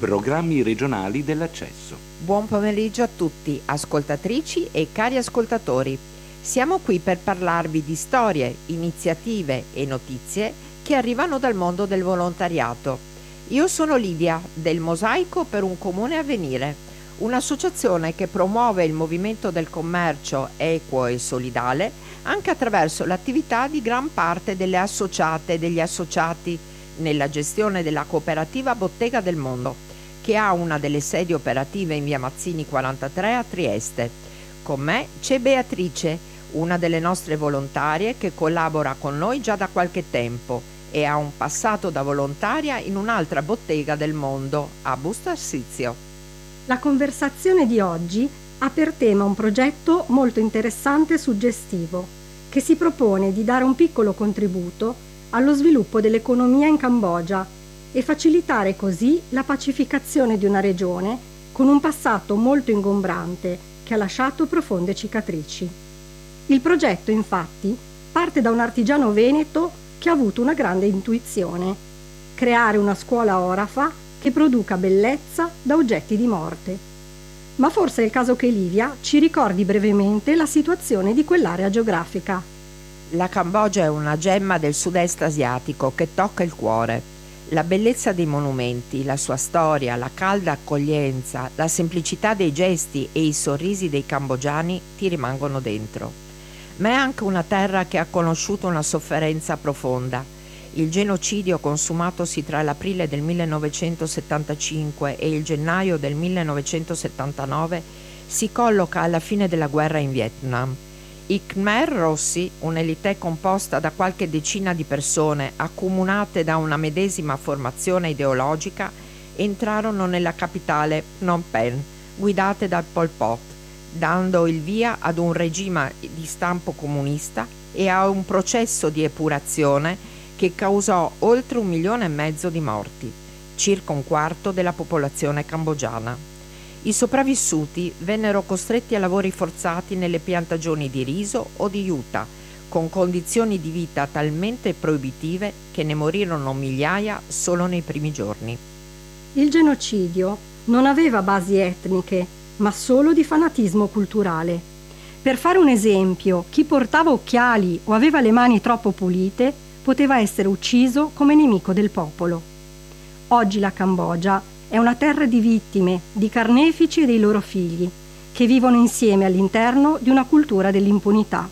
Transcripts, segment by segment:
Programmi regionali dell'accesso. Buon pomeriggio a tutti, ascoltatrici e cari ascoltatori. Siamo qui per parlarvi di storie, iniziative e notizie che arrivano dal mondo del volontariato. Io sono Livia, del Mosaico per un Comune Avvenire, un'associazione che promuove il movimento del commercio equo e solidale anche attraverso l'attività di gran parte delle associate e degli associati nella gestione della cooperativa Bottega del Mondo, che ha una delle sedi operative in via Mazzini 43 a Trieste. Con me c'è Beatrice, una delle nostre volontarie che collabora con noi già da qualche tempo e ha un passato da volontaria in un'altra bottega del mondo, a Busto Arsizio. La conversazione di oggi ha per tema un progetto molto interessante e suggestivo, che si propone di dare un piccolo contributo allo sviluppo dell'economia in Cambogia e facilitare così la pacificazione di una regione con un passato molto ingombrante che ha lasciato profonde cicatrici. Il progetto, infatti, parte da un artigiano veneto che ha avuto una grande intuizione: creare una scuola orafa che produca bellezza da oggetti di morte. Ma forse è il caso che Livia ci ricordi brevemente la situazione di quell'area geografica. La Cambogia è una gemma del sud-est asiatico che tocca il cuore. La bellezza dei monumenti, la sua storia, la calda accoglienza, la semplicità dei gesti e i sorrisi dei cambogiani ti rimangono dentro. Ma è anche una terra che ha conosciuto una sofferenza profonda. Il genocidio consumatosi tra l'aprile del 1975 e il gennaio del 1979 si colloca alla fine della guerra in Vietnam. I Khmer Rossi, un'elite composta da qualche decina di persone accomunate da una medesima formazione ideologica, entrarono nella capitale Phnom Penh, guidate da Pol Pot, dando il via ad un regime di stampo comunista e a un processo di epurazione che causò oltre 1,5 milioni di morti, circa un quarto della popolazione cambogiana. I sopravvissuti vennero costretti a lavori forzati nelle piantagioni di riso o di juta, con condizioni di vita talmente proibitive che ne morirono migliaia solo nei primi giorni. Il genocidio non aveva basi etniche, ma solo di fanatismo culturale. Per fare un esempio, chi portava occhiali o aveva le mani troppo pulite poteva essere ucciso come nemico del popolo. Oggi la Cambogia è una terra di vittime, di carnefici e dei loro figli, che vivono insieme all'interno di una cultura dell'impunità.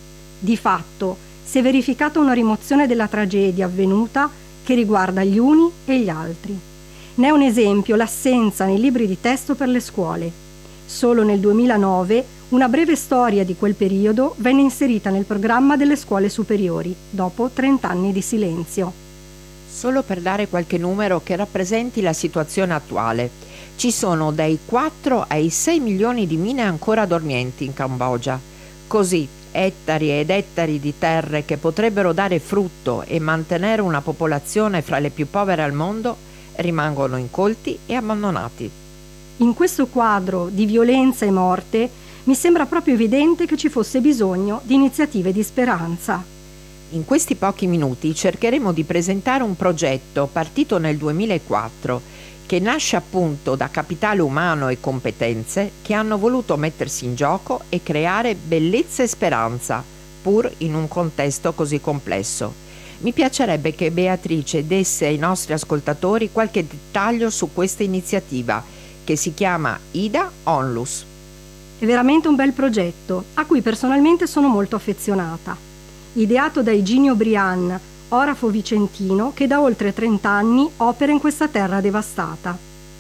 Di fatto, si è verificata una rimozione della tragedia avvenuta che riguarda gli uni e gli altri. Ne è un esempio l'assenza nei libri di testo per le scuole. Solo nel 2009 una breve storia di quel periodo venne inserita nel programma delle scuole superiori, dopo 30 anni di silenzio. Solo per dare qualche numero che rappresenti la situazione attuale, ci sono dai 4 ai 6 milioni di mine ancora dormienti in Cambogia. Così, ettari ed ettari di terre che potrebbero dare frutto e mantenere una popolazione fra le più povere al mondo rimangono incolti e abbandonati. In questo quadro di violenza e morte mi sembra proprio evidente che ci fosse bisogno di iniziative di speranza. In questi pochi minuti cercheremo di presentare un progetto partito nel 2004 che nasce appunto da capitale umano e competenze che hanno voluto mettersi in gioco e creare bellezza e speranza, pur in un contesto così complesso. Mi piacerebbe che Beatrice desse ai nostri ascoltatori qualche dettaglio su questa iniziativa che si chiama Ida Onlus. È veramente un bel progetto, a cui personalmente sono molto affezionata. Ideato da Higinio Brian, orafo vicentino che da oltre 30 anni opera in questa terra devastata.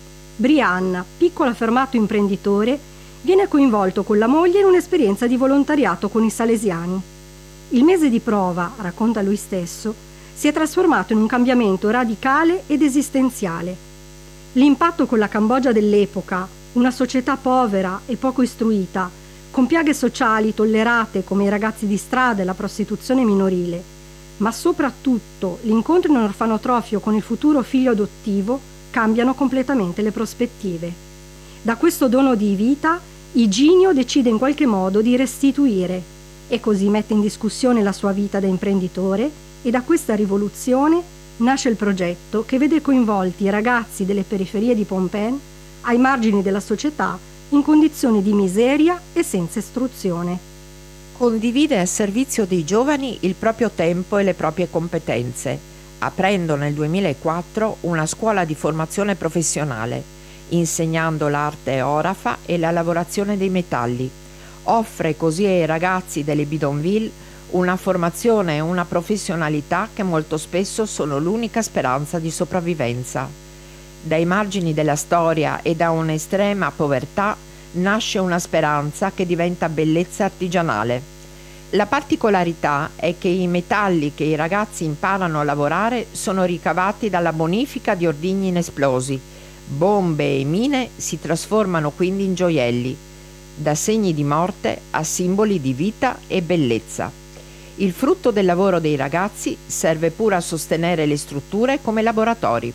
Brian, piccolo affermato imprenditore, viene coinvolto con la moglie in un'esperienza di volontariato con i salesiani. Il mese di prova, racconta lui stesso, si è trasformato in un cambiamento radicale ed esistenziale. L'impatto con la Cambogia dell'epoca, una società povera e poco istruita, con piaghe sociali tollerate come i ragazzi di strada e la prostituzione minorile, ma soprattutto l'incontro in un orfanotrofio con il futuro figlio adottivo, cambiano completamente le prospettive. Da questo dono di vita, Higinio decide in qualche modo di restituire e così mette in discussione la sua vita da imprenditore e da questa rivoluzione nasce il progetto che vede coinvolti i ragazzi delle periferie di Phnom ai margini della società in condizioni di miseria e senza istruzione. Condivide a servizio dei giovani il proprio tempo e le proprie competenze, aprendo nel 2004 una scuola di formazione professionale, insegnando l'arte orafa e la lavorazione dei metalli. Offre così ai ragazzi delle bidonville una formazione e una professionalità che molto spesso sono l'unica speranza di sopravvivenza. Dai margini della storia e da un'estrema povertà nasce una speranza che diventa bellezza artigianale. La particolarità è che i metalli che i ragazzi imparano a lavorare sono ricavati dalla bonifica di ordigni inesplosi. Bombe e mine si trasformano quindi in gioielli, da segni di morte a simboli di vita e bellezza. Il frutto del lavoro dei ragazzi serve pure a sostenere le strutture come laboratori.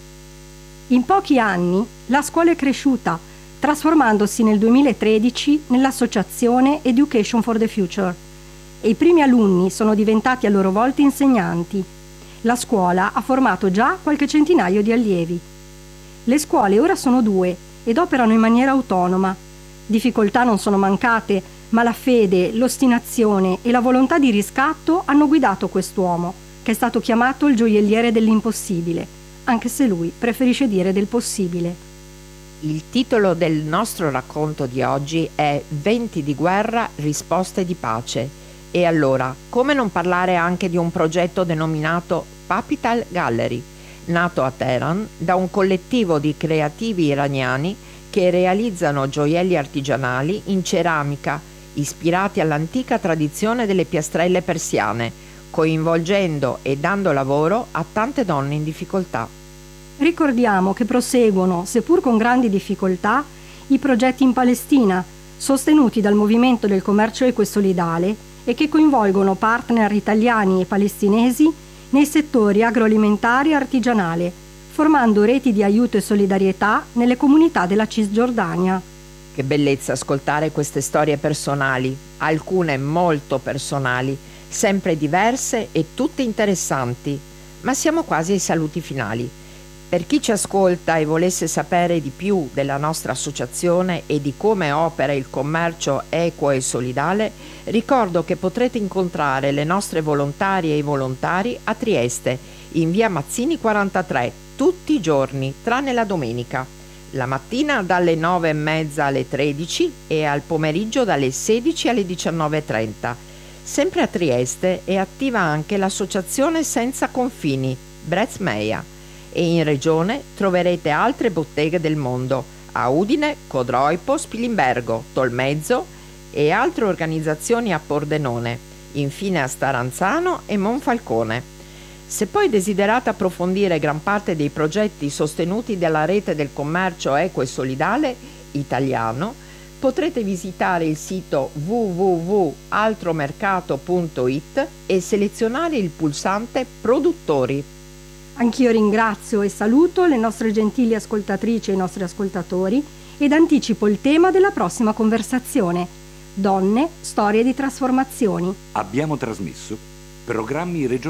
In pochi anni la scuola è cresciuta, trasformandosi nel 2013 nell'associazione Education for the Future. E i primi alunni sono diventati a loro volta insegnanti. La scuola ha formato già qualche centinaio di allievi. Le scuole ora sono 2 ed operano in maniera autonoma. Difficoltà non sono mancate, ma la fede, l'ostinazione e la volontà di riscatto hanno guidato quest'uomo, che è stato chiamato il gioielliere dell'impossibile, anche se lui preferisce dire del possibile. Il titolo del nostro racconto di oggi è Venti di guerra, risposte di pace. E allora, come non parlare anche di un progetto denominato Papital Gallery, nato a Teheran da un collettivo di creativi iraniani che realizzano gioielli artigianali in ceramica, ispirati all'antica tradizione delle piastrelle persiane, coinvolgendo e dando lavoro a tante donne in difficoltà. Ricordiamo che proseguono, seppur con grandi difficoltà, i progetti in Palestina, sostenuti dal Movimento del Commercio Equo e Solidale e che coinvolgono partner italiani e palestinesi nei settori agroalimentare e artigianale, formando reti di aiuto e solidarietà nelle comunità della Cisgiordania. Che bellezza ascoltare queste storie personali, alcune molto personali, sempre diverse e tutte interessanti, ma siamo quasi ai saluti finali. Per chi ci ascolta e volesse sapere di più della nostra associazione e di come opera il commercio equo e solidale, ricordo che potrete incontrare le nostre volontarie e i volontari a Trieste, in via Mazzini 43, tutti i giorni, tranne la domenica. La mattina dalle 9:30 alle 13 e al pomeriggio dalle 16 alle 19:30. Sempre a Trieste è attiva anche l'associazione Senza Confini, Brez Meia. E in regione troverete altre botteghe del mondo, a Udine, Codroipo, Spilimbergo, Tolmezzo e altre organizzazioni a Pordenone, infine a Staranzano e Monfalcone. Se poi desiderate approfondire gran parte dei progetti sostenuti dalla rete del commercio equo e solidale italiano, potrete visitare il sito www.altromercato.it e selezionare il pulsante Produttori. Anch'io ringrazio e saluto le nostre gentili ascoltatrici e i nostri ascoltatori ed anticipo il tema della prossima conversazione: donne, storie di trasformazioni. Abbiamo trasmesso programmi regionali